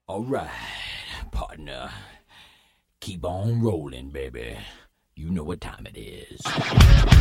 All right, partner. Keep on rolling, baby. You know what time it is.